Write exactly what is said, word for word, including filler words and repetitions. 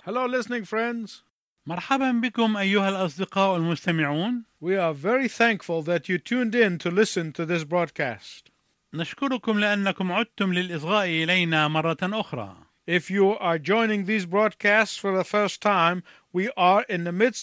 Hello, listening friends. مرحبا بكم أيها الأصدقاء المستمعون. We are very thankful that you tuned in to listen to this broadcast. نشكركم لأنكم عدتم للإصغاء إلينا مرة أخرى. If you are joining these broadcasts for the first time, we are in the midst